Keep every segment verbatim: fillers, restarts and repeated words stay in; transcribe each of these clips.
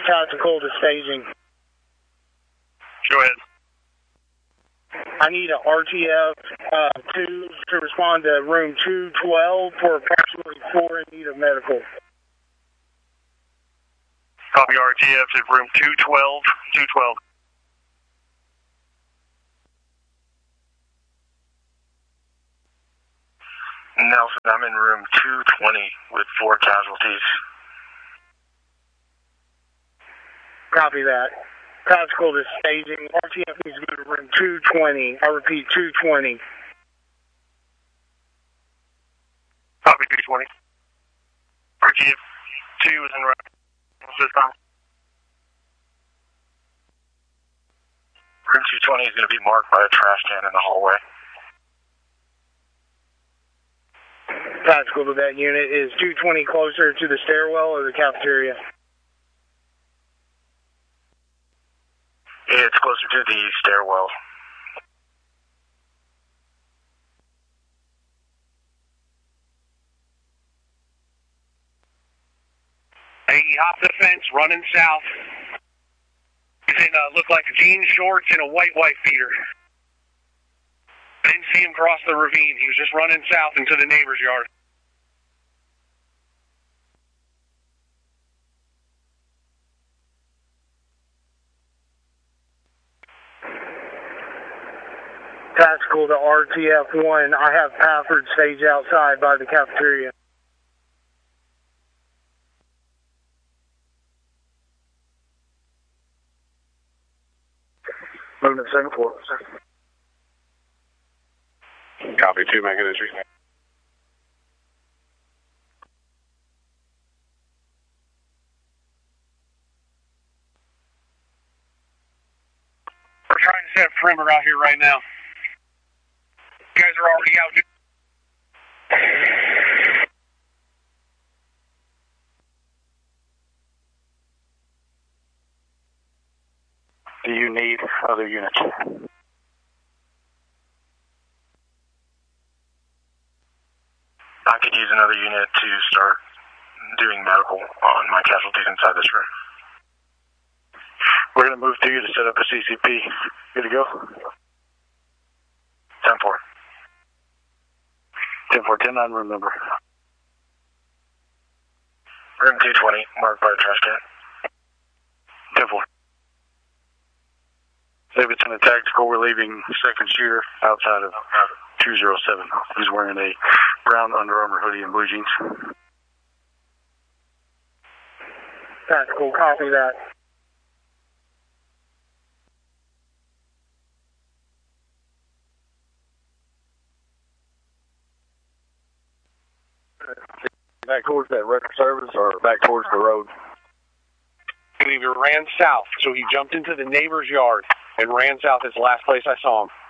tactical to staging. Go ahead. I need an R T F uh, two to respond to room two twelve for approximately four in need of medical. Copy R T F to room two twelve. two twelve. Nelson, I'm in room two twenty with four casualties. Copy that. Tactical to staging. R T F needs to go to room two twenty. I repeat, two twenty. Copy two twenty. R T F two is in room this time. Room two twenty is going to be marked by a trash can in the hallway. Tactical to that unit. Is two twenty closer to the stairwell or the cafeteria? It's closer to the stairwell. Hey, he hopped the fence, running south. He's in, uh, looked like jean shorts and a white wife beater. I didn't see him cross the ravine. He was just running south into the neighbor's yard. Tactical to R T F one. I have Pafford stage outside by the cafeteria. Moving to the second floor. Copy, two, making entry. We're trying to set a perimeter out here right now. You guys are already out. Do you need other units? I could use another unit to start doing medical on my casualties inside this room. We're going to move to you to set up a C C P. Good to go? ten four. ten four, ten nine, room number. Room two twenty, marked by the trash can. ten four. Davidson and tactical, we're leaving second shooter outside of two oh seven. He's wearing a brown Under Armour hoodie and blue jeans. Tactical, copy that. Back towards that record service or back towards the road? He ran south, so he jumped into the neighbor's yard and ran south. It's the last place I saw him.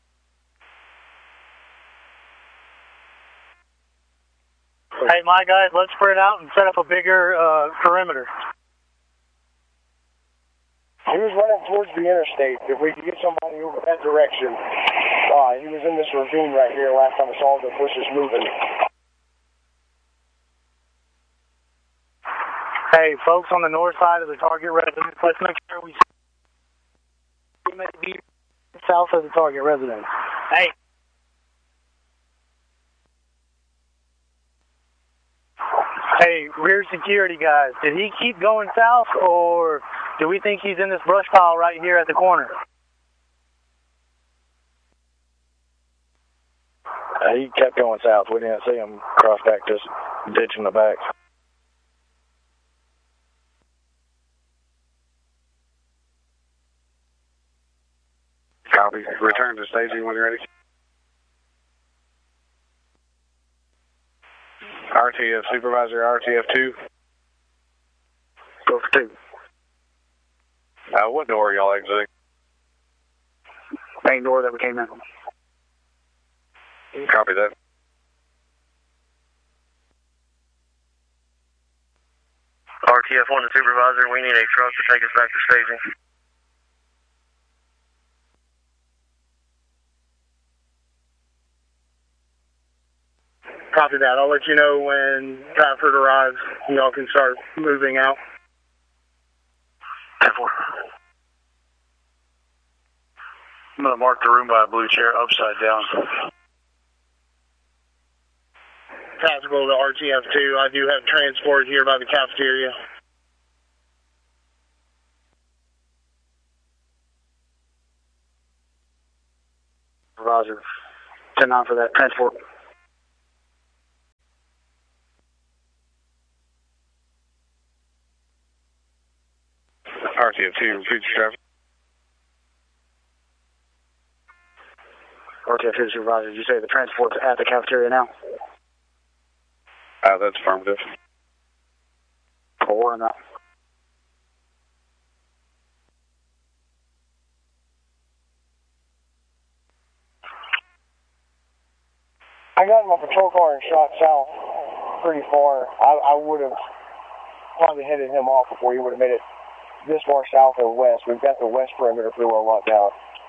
Hey, my guys, let's spread out and set up a bigger uh, perimeter. He was running towards the interstate. If we could get somebody over that direction. Uh, he was in this ravine right here last time I saw the bushes moving. Hey, folks on the north side of the target residence, let's make sure we may be south of the target residence. Hey. Hey, rear security guys, did he keep going south, or do we think he's in this brush pile right here at the corner? Uh, he kept going south. We didn't see him cross back this ditch in the back. Copy. Return to staging when you're ready. R T F supervisor, R T F two. Go for two. Uh, what door are y'all exiting? Main door that we came in. Copy that. R T F one to supervisor, we need a truck to take us back to staging. Copy that. I'll let you know when Pafford arrives. Y'all can start moving out. I'm going to mark the room by a blue chair upside down. Tactical to R G F two. I do have transport here by the cafeteria. Roger. ten nine for that transport. R G F two, repeat your traffic. R G F two supervisor, did you say the transport's at the cafeteria now? Uh, that's affirmative. Four and that. I got him a patrol car and shot south pretty far. I, I would have probably headed him off before he would have made it this far south and west. We've got the west perimeter pretty well locked out.